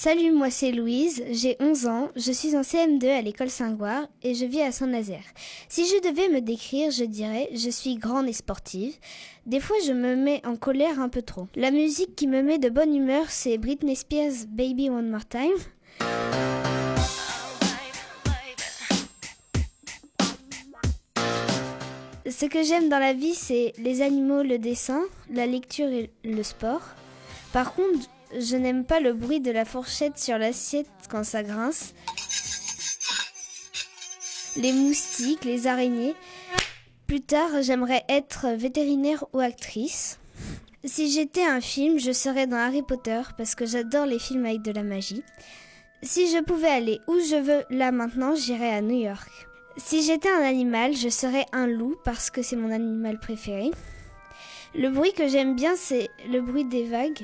Salut, moi c'est Louise, j'ai 11 ans, je suis en CM2 à l'école Saint-Gouard et je vis à Saint-Nazaire. Si je devais me décrire, je dirais je suis grande et sportive. Des fois, je me mets en colère un peu trop. La musique qui me met de bonne humeur, c'est Britney Spears' Baby One More Time. Ce que j'aime dans la vie, c'est les animaux, le dessin, la lecture et le sport. Par contre, je n'aime pas le bruit de la fourchette sur l'assiette quand ça grince. Les moustiques, les araignées. Plus tard, j'aimerais être vétérinaire ou actrice. Si j'étais un film, je serais dans Harry Potter parce que j'adore les films avec de la magie. Si je pouvais aller où je veux là maintenant, j'irais à New York. Si j'étais un animal, je serais un loup parce que c'est mon animal préféré. Le bruit que j'aime bien, c'est le bruit des vagues.